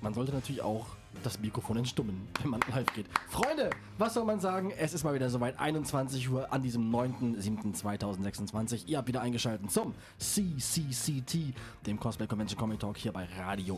man sollte natürlich auch das Mikrofon entstummen, wenn man live geht. Freunde, was soll man sagen? Es ist mal wieder soweit, 21 Uhr an diesem 9.7.2026. Ihr habt wieder eingeschaltet zum CCCT, dem Cosplay Convention Comic Talk hier bei Radio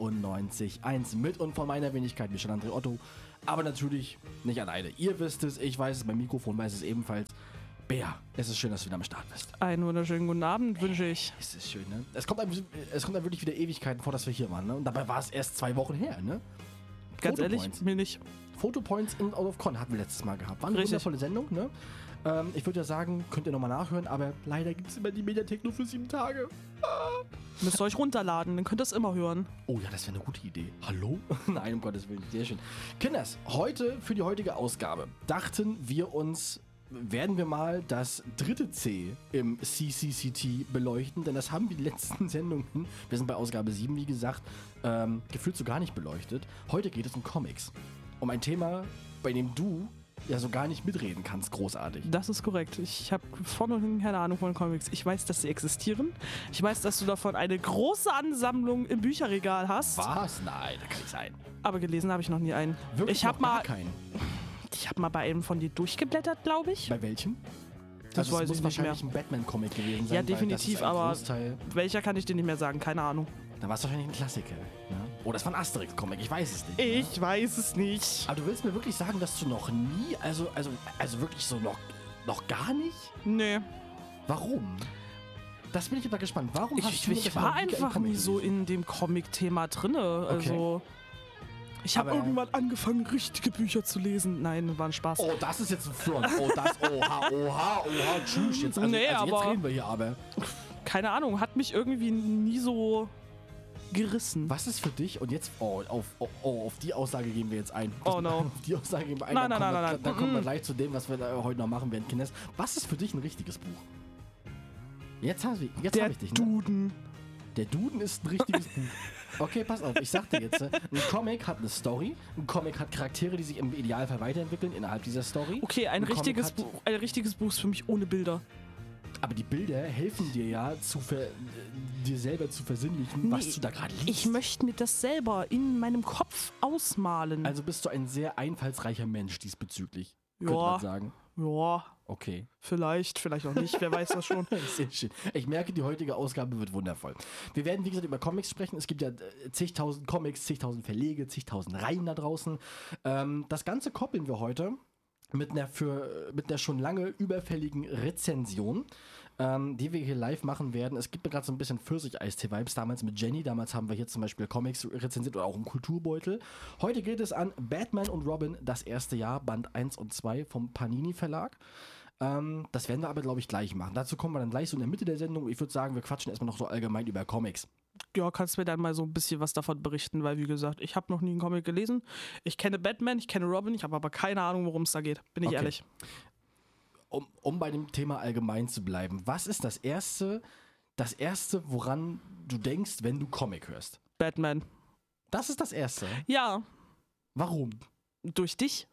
98.1 mit und von meiner Wenigkeit, Michel André Otto. Aber natürlich nicht alleine. Ihr wisst es, ich weiß es, mein Mikrofon weiß es ebenfalls. Bea, es ist schön, dass du wieder am Start bist. Einen wunderschönen guten Abend wünsche ich. Es ist schön, ne? Es kommt einem wirklich wieder Ewigkeiten vor, dass wir hier waren, ne? Und dabei war es erst 2 Wochen her, ne? Ganz ehrlich, mir nicht. Fotopoints in Out of Con hatten wir letztes Mal gehabt. War eine wundervolle Sendung, ne? Ich würde ja sagen, könnt ihr nochmal nachhören, aber leider gibt es immer die Mediathek nur für 7 Tage. Müsst ihr euch runterladen, dann könnt ihr es immer hören. Oh ja, das wäre eine gute Idee. Hallo? Nein, um Gottes Willen, sehr schön. Kinders, für die heutige Ausgabe, dachten wir uns, werden wir mal das 3. C im CCCT beleuchten, denn das haben wir die letzten Sendungen, wir sind bei Ausgabe 7, wie gesagt, gefühlt so gar nicht beleuchtet. Heute geht es um Comics. Um ein Thema, bei dem du ja so gar nicht mitreden kannst, großartig. Das ist korrekt. Ich habe vorne und hinten keine Ahnung von Comics. Ich weiß, dass sie existieren. Ich weiß, dass du davon eine große Ansammlung im Bücherregal hast. Was? Nein, da kann nicht sein. Aber gelesen habe ich noch nie einen. Wirklich ich habe noch mal gar keinen? Ich habe mal bei einem von dir durchgeblättert, glaube ich. Bei welchem? Das Also weiß es muss ich nicht wahrscheinlich mehr. ein Batman-Comic gewesen sein. Ja, definitiv, aber welcher kann ich dir nicht mehr sagen? Keine Ahnung. Da war es wahrscheinlich ein Klassiker. Ne? Oh, das war ein Asterix-Comic, ich weiß es nicht. Ich weiß es nicht. Aber du willst mir wirklich sagen, dass du noch nie, also wirklich so noch gar nicht? Nee. Warum? Das bin ich aber gespannt. Warum hast du Ich das war noch nie einfach Comic nie so gelesen? in dem Comic-Thema drinne. Also, ich habe Aber- irgendwann angefangen, richtige Bücher zu lesen. Nein, war ein Spaß. Oh, das ist jetzt ein Front. Oha, tschüss. Jetzt, Nee, jetzt aber- reden wir hier aber. Keine Ahnung, hat mich irgendwie nie so gerissen. Was ist für dich, und jetzt, auf die Aussage gehen wir jetzt ein. Oh no. Auf die Aussage gehen wir ein. Nein, Dann nein. kommen wir gleich zu dem, was wir da heute noch machen werden, Kinders. Was ist für dich ein richtiges Buch? Jetzt habe ich dich, ne? Duden. Der Duden ist ein richtiges Buch. Okay, pass auf, ich sag dir jetzt, ein Comic hat eine Story, ein Comic hat Charaktere, die sich im Idealfall weiterentwickeln innerhalb dieser Story. Okay, ein Comic richtiges hat- Buch. Ein richtiges Buch ist für mich ohne Bilder. Aber die Bilder helfen dir ja, dir selber zu versinnlichen, was Nee, du da gerade liest. Ich möchte mir das selber in meinem Kopf ausmalen. Also bist du ein sehr einfallsreicher Mensch diesbezüglich, Ja. könnte man sagen. Ja, Okay. vielleicht auch nicht. Wer weiß das schon. Sehr schön. Ich merke, die heutige Ausgabe wird wundervoll. Wir werden, wie gesagt, über Comics sprechen. Es gibt ja zigtausend Comics, zigtausend Verlege, zigtausend Reihen da draußen. Das Ganze koppeln wir heute mit einer schon lange überfälligen Rezension, die wir hier live machen werden. Es gibt mir gerade so ein bisschen Pfirsich-Eistee-Vibes, damals mit Jenny. Damals haben wir hier zum Beispiel Comics rezensiert oder auch einen Kulturbeutel. Heute geht es an Batman und Robin, das erste Jahr, Band 1 und 2 vom Panini Verlag. Das werden wir aber, glaube ich, gleich machen. Dazu kommen wir dann gleich so in der Mitte der Sendung. Ich würde sagen, wir quatschen erstmal noch so allgemein über Comics. Ja, kannst mir dann mal so ein bisschen was davon berichten, weil wie gesagt, ich habe noch nie einen Comic gelesen. Ich kenne Batman, ich kenne Robin, ich habe aber keine Ahnung, worum es da geht. Bin ich Okay. ehrlich. Um bei dem Thema allgemein zu bleiben, was ist das Erste, woran du denkst, wenn du Comic hörst? Batman. Das ist das Erste. Ja, Warum? durch dich.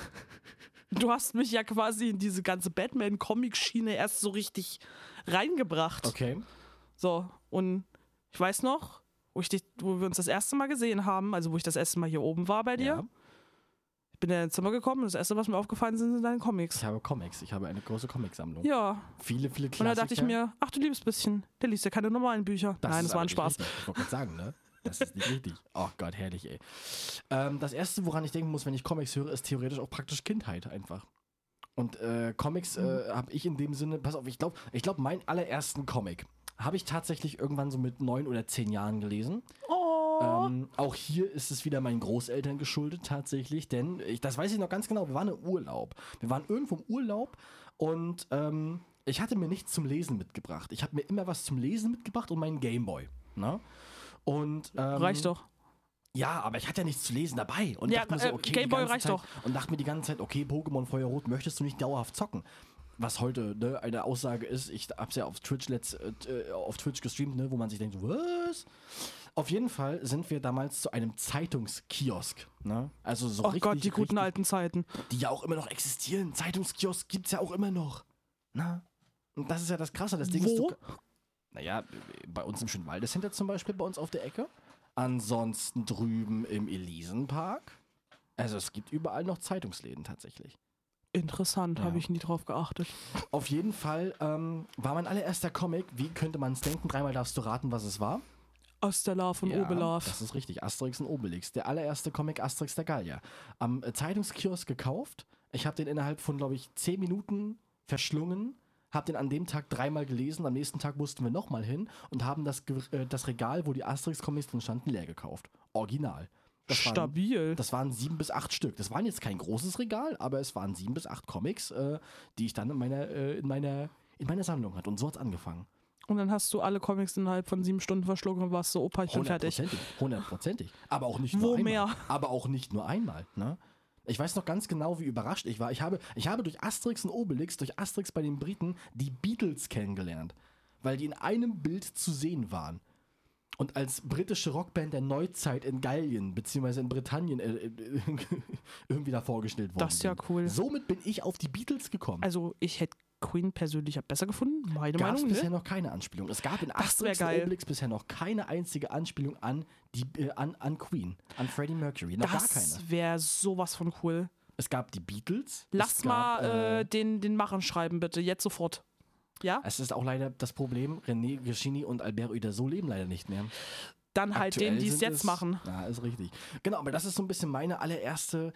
Du hast mich ja quasi in diese ganze Batman-Comic-Schiene erst so richtig reingebracht. Okay. So, und ich weiß noch, wo wir uns das erste Mal gesehen haben, also wo ich das erste Mal hier oben war bei dir. Ja. Ich bin in dein Zimmer gekommen und das erste, was mir aufgefallen sind deine Comics. Ich habe Comics. Ich habe eine große Comicsammlung. Ja, Viele Klassiker. und da dachte ich mir, ach du liebes bisschen, der liest ja keine normalen Bücher. Nein, ist das war aber ein nicht Spaß. richtig. Ich wollte gerade sagen, ne? Das ist nicht richtig. Oh Gott, herrlich, ey. Das Erste, woran ich denken muss, wenn ich Comics höre, ist theoretisch auch praktisch Kindheit einfach. Und Comics habe ich in dem Sinne, pass auf, ich glaube, meinen allerersten Comic habe ich tatsächlich irgendwann so mit 9 oder 10 Jahren gelesen. Oh. Auch hier ist es wieder meinen Großeltern geschuldet tatsächlich, denn das weiß ich noch ganz genau, wir waren im Urlaub. Wir waren irgendwo im Urlaub und ich hatte mir nichts zum Lesen mitgebracht. Ich habe mir immer was zum Lesen mitgebracht und meinen Gameboy. Ne? Und, Reicht doch. ja, aber ich hatte ja nichts zu lesen dabei. Und Ja, dachte mir so, okay, Gameboy die ganze reicht Zeit, doch. Und dachte mir die ganze Zeit, okay, Pokémon Feuerrot, möchtest du nicht dauerhaft zocken? Was heute eine Aussage ist, ich hab's ja auf Twitch gestreamt, ne, wo man sich denkt, was? Auf jeden Fall sind wir damals zu einem Zeitungskiosk. Ne? Also so Oh richtig, Gott, die guten richtig, alten Zeiten. die ja auch immer noch existieren. Zeitungskiosk gibt's ja auch immer noch. Na? Und das ist ja das Krasse. Das Ding ist, Wo? naja, bei uns im Schönwaldescenter zum Beispiel, bei uns auf der Ecke. Ansonsten drüben im Elisenpark. Also es gibt überall noch Zeitungsläden tatsächlich. Interessant, Ja. habe ich nie drauf geachtet. Auf jeden Fall war mein allererster Comic, wie könnte man es denken, dreimal darfst du raten, was es war. Asterlav und Obelaf. Das ist richtig, Asterix und Obelix. Der allererste Comic Asterix der Gallier. Am Zeitungskiosk gekauft. Ich habe den innerhalb von, glaube ich, 10 Minuten verschlungen. Habe den an dem Tag dreimal gelesen. Am nächsten Tag mussten wir nochmal hin und haben das Regal, wo die Asterix-Comics drin standen, leer gekauft. Original. Stabil. Das waren 7 bis 8 Stück. Das waren jetzt kein großes Regal, aber es waren 7 bis 8 Comics, die ich dann in meiner Sammlung hatte. Und so hat es angefangen. Und dann hast du alle Comics innerhalb von 7 Stunden verschlungen und warst so, Opa, ich bin fertig. Hundertprozentig. Aber auch nicht Wo nur einmal. mehr? Aber auch nicht nur einmal. Ne? Ich weiß noch ganz genau, wie überrascht ich war. Ich habe durch Asterix und Obelix, durch Asterix bei den Briten, die Beatles kennengelernt. Weil die in einem Bild zu sehen waren. Und als britische Rockband der Neuzeit in Gallien, beziehungsweise in Britannien irgendwie da vorgestellt worden. Das ist ja cool. Somit bin ich auf die Beatles gekommen. Also ich hätte Queen persönlich besser gefunden, meine Gab es Meinung. bisher Ne? noch keine Anspielung. Es gab in Das wär Asterix und geil. Obelix bisher noch keine einzige Anspielung an Queen, an Freddie Mercury. Noch gar keine. Das wäre sowas von cool. Es gab die Beatles. Lass mal den Machern schreiben, bitte. Jetzt sofort. Ja? Es ist auch leider das Problem, René Goscinny und Albert Uderzo leben leider nicht mehr. Dann halt Aktuell denen, die es sind jetzt machen. Ja, ist richtig. Genau, aber das ist so ein bisschen meine allererste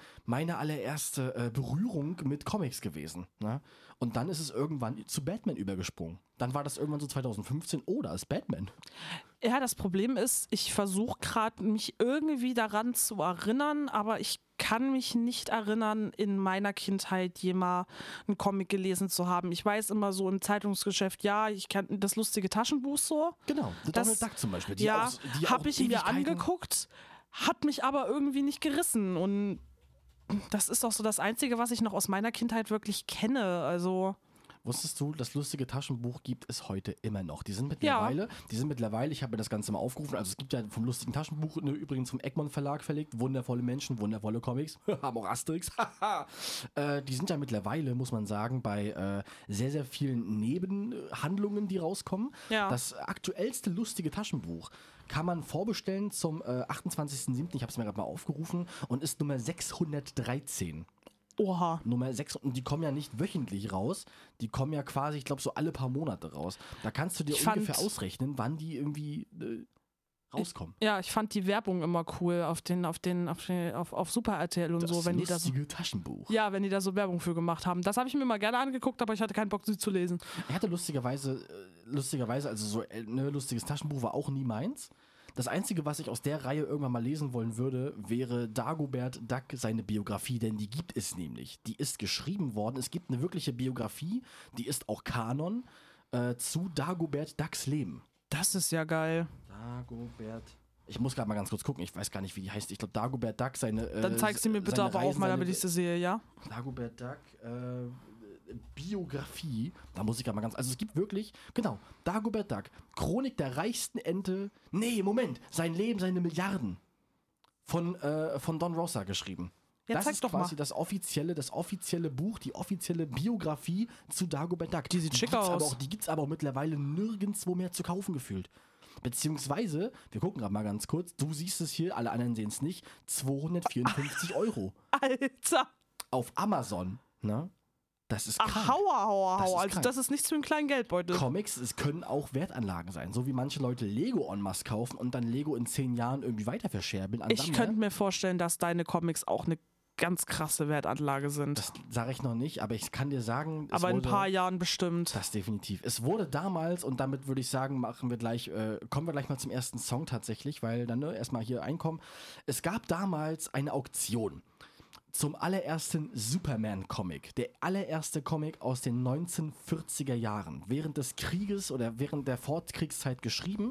Berührung mit Comics gewesen. Ne? Und dann ist es irgendwann zu Batman übergesprungen. Dann war das irgendwann so 2015, oh, da ist Batman. Ja, das Problem ist, ich versuche gerade mich irgendwie daran zu erinnern, aber ich kann mich nicht erinnern, in meiner Kindheit jemals einen Comic gelesen zu haben. Ich weiß immer so im Zeitungsgeschäft, ja, ich kann das lustige Taschenbuch so. Genau, The Das- Donald Duck zum Beispiel. Ja, die habe ich mir Ewigkeiten- angeguckt, hat mich aber irgendwie nicht gerissen. Und das ist auch so das Einzige, was ich noch aus meiner Kindheit wirklich kenne. Also, Wusstest du, das lustige Taschenbuch gibt es heute immer noch. Die sind mittlerweile, ich habe mir das Ganze mal aufgerufen, also es gibt ja vom lustigen Taschenbuch, übrigens vom Egmont Verlag verlegt, wundervolle Menschen, wundervolle Comics, haben auch Asterix, die sind ja mittlerweile, muss man sagen, bei sehr, sehr vielen Nebenhandlungen, die rauskommen. Ja. Das aktuellste lustige Taschenbuch kann man vorbestellen zum 28.07., ich habe es mir gerade mal aufgerufen, und ist Nummer 613. oha. Nummer 6, und die kommen ja nicht wöchentlich raus, die kommen ja quasi, ich glaube, so alle paar Monate raus. Da kannst du dir Ich fand- ungefähr ausrechnen, wann die irgendwie rauskommen. Ja, ich fand die Werbung immer cool auf Super RTL und so, wenn die da so. lustige Taschenbuch. Ja, wenn die da so Werbung für gemacht haben. Das habe ich mir mal gerne angeguckt, aber ich hatte keinen Bock, sie zu lesen. Ich hatte lustigerweise, also so ein lustiges Taschenbuch war auch nie meins. Das Einzige, was ich aus der Reihe irgendwann mal lesen wollen würde, wäre Dagobert Duck, seine Biografie, denn die gibt es nämlich. Die ist geschrieben worden. Es gibt eine wirkliche Biografie, die ist auch Kanon, zu Dagobert Ducks Leben. Das ist ja geil. Dagobert. Ich muss gerade mal ganz kurz gucken, ich weiß gar nicht, wie die heißt. Ich glaube, Dagobert Duck, seine. Dann zeigst du mir bitte seine aber Reisen, auf mal, seine- damit ich sie sehe, ja? Dagobert Duck, Biografie. Da muss ich gerade mal ganz. Also, es gibt wirklich. Genau, Dagobert Duck, Chronik der reichsten Ente. Nee, Moment. Sein Leben, seine Milliarden. Von Don Rosa geschrieben. Ja, das zeig ist doch quasi mal. das offizielle Buch, die offizielle Biografie zu Dagobert Duck. Die sieht schick gibt's aus. Die gibt es aber auch mittlerweile nirgendwo mehr zu kaufen gefühlt. Beziehungsweise, wir gucken gerade mal ganz kurz, du siehst es hier, alle anderen sehen es nicht, 254 €. Alter! Auf Amazon, ne? Das ist Ach, krank. hauer. Das ist Also, krank. das ist nichts für einen kleinen Geldbeutel. Comics, es können auch Wertanlagen sein. So wie manche Leute Lego en masse kaufen und dann Lego in 10 Jahren irgendwie weiter verscherbeln an Ich Sammler. könnte mir vorstellen, dass deine Comics auch eine ganz krasse Wertanlage sind. Das sage ich noch nicht, aber ich kann dir sagen, Aber in ein paar Jahren bestimmt. das definitiv. Es wurde damals, und damit würde ich sagen, kommen wir gleich mal zum ersten Song tatsächlich, weil dann erstmal hier einkommen. Es gab damals eine Auktion zum allerersten Superman-Comic. Der allererste Comic aus den 1940er Jahren. Während des Krieges oder während der Fortkriegszeit geschrieben,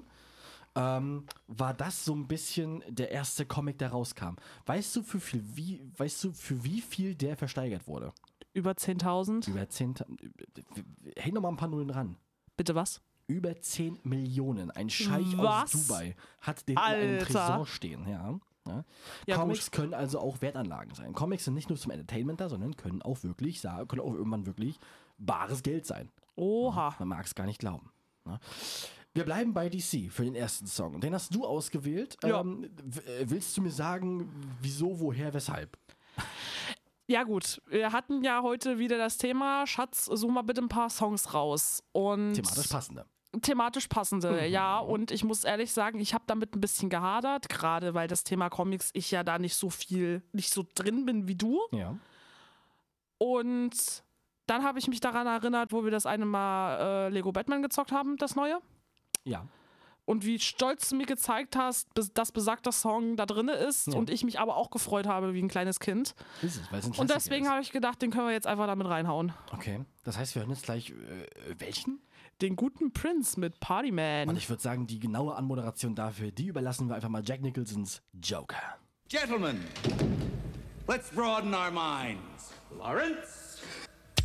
war das so ein bisschen der erste Comic, der rauskam. Weißt du, für wie viel der versteigert wurde? Über 10.000? Über 10. Häng noch mal ein paar Nullen ran. Bitte was? Über 10 Millionen. Ein Scheich Was? aus Dubai hat den in einem Alter. Tresor stehen. Ja. Ja, Comics können also auch Wertanlagen sein. Comics sind nicht nur zum Entertainment da, sondern können auch irgendwann wirklich bares Geld sein. Oha. Man mag es gar nicht glauben. Ne? Wir bleiben bei DC für den ersten Song. Den hast du ausgewählt. Ja. Willst du mir sagen, wieso, woher, weshalb? Ja gut, wir hatten ja heute wieder das Thema, Schatz, such mal bitte ein paar Songs raus. Und Thematisch passende. Ja. Und ich muss ehrlich sagen, ich habe damit ein bisschen gehadert, gerade weil das Thema Comics, ich ja da nicht so drin bin wie du. Ja. Und dann habe ich mich daran erinnert, wo wir das eine Mal Lego Batman gezockt haben, das neue. Ja. Und wie stolz du mir gezeigt hast, dass besagter Song da drin ist und ich mich aber auch gefreut habe wie ein kleines Kind. Ist es, weil es ein und deswegen habe ich gedacht, den können wir jetzt einfach damit reinhauen. Okay, das heißt, wir hören jetzt gleich welchen? Den guten Prince mit Party Man. Und ich würde sagen, die genaue Anmoderation dafür, die überlassen wir einfach mal Jack Nicholsons Joker. Gentlemen, let's broaden our minds. Lawrence?